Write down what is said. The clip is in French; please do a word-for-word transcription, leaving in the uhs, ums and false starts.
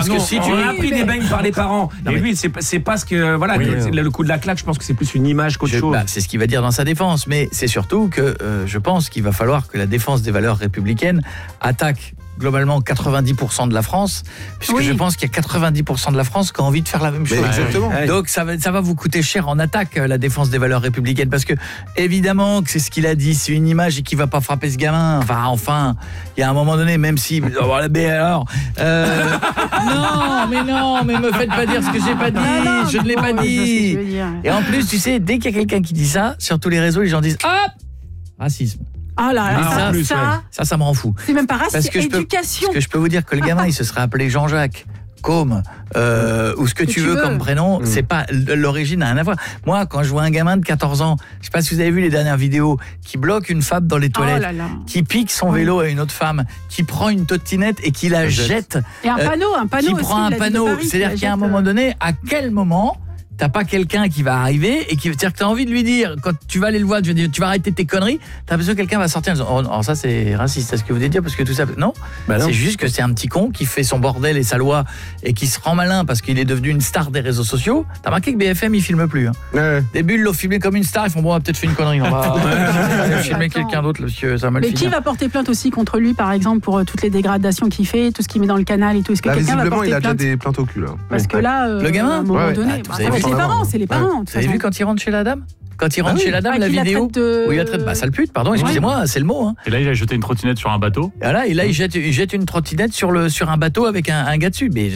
parce que si tu on a appris des beignes par les parents. Non, et mais... lui, c'est, c'est pas ce que voilà, oui, c'est, oui. le coup de la claque. Je pense que c'est plus une image qu'autre je, chose. Bah, c'est ce qu'il va dire dans sa défense, mais c'est surtout que euh, je pense qu'il va falloir que la défense des valeurs républicaines attaque globalement quatre-vingt-dix pour cent de la France, puisque oui. je pense qu'il y a quatre-vingt-dix pour cent de la France qui a envie de faire la même chose. Exactement. Donc ça va, ça va vous coûter cher en attaque, la défense des valeurs républicaines, parce que évidemment que c'est ce qu'il a dit, c'est une image et qu'il va pas frapper ce gamin. Enfin, enfin, il y a un moment donné, même si... Oh, alors, euh, non, mais non, mais me faites pas dire ce que j'ai pas dit, non, non, je ne l'ai bon, pas dit. Et en plus, tu sais, dès qu'il y a quelqu'un qui dit ça, sur tous les réseaux, les gens disent « Hop !» Racisme. Ah là là, ça, plus, ça, ouais. ça, ça me rend fou. C'est même pas raciste, c'est éducation. Peux, parce que je peux vous dire que le gamin, il se serait appelé Jean-Jacques, Côme, euh, ou ce que, que tu, tu veux, veux comme prénom, mmh. c'est pas l'origine n'a rien à voir. Moi, quand je vois un gamin de quatorze ans, je sais pas si vous avez vu les dernières vidéos, qui bloque une femme dans les toilettes, oh là là. qui pique son vélo à une autre femme, qui prend une trottinette et qui la jette. Et un panneau, un panneau qui aussi, prend un panneau. C'est-à-dire qu'à un moment donné, à quel moment t'as pas quelqu'un qui va arriver et qui c'est-à-dire que t'as envie de lui dire quand tu vas aller le voir, tu vas, dire, tu vas arrêter tes conneries, t'as l'impression que quelqu'un va sortir en disant oh, oh ça c'est raciste, c'est ce que vous voulez dire parce que tout ça non, bah non. C'est juste que c'est un petit con qui fait son bordel et sa loi et qui se rend malin parce qu'il est devenu une star des réseaux sociaux. T'as remarqué que B F M il filme plus hein. Ouais. Début ils l'ont filmé comme une star, ils font bon on a peut-être fait une connerie, on va ouais, filmer quelqu'un d'autre monsieur, ça m'a Mais qui va porter plainte aussi contre lui par exemple pour toutes les dégradations qu'il fait, tout ce qu'il met dans le canal et tout, est-ce que là, quelqu'un va porter il a plainte déjà des plaintes au cul là. Parce que là euh, le gamin à un moment ouais, donné, ouais. bah, c'est les parents, c'est les parents. Vous avez vu quand il rentre chez la dame Quand il rentre ah oui. chez la dame, ah, la vidéo de... où il la traite, bah sale pute, pardon, excusez-moi, c'est le mot. Hein. Et là, il a jeté une trottinette sur un bateau. Et là, et là il, jette, il jette une trottinette sur, le, sur un bateau avec un, un gars dessus. Mais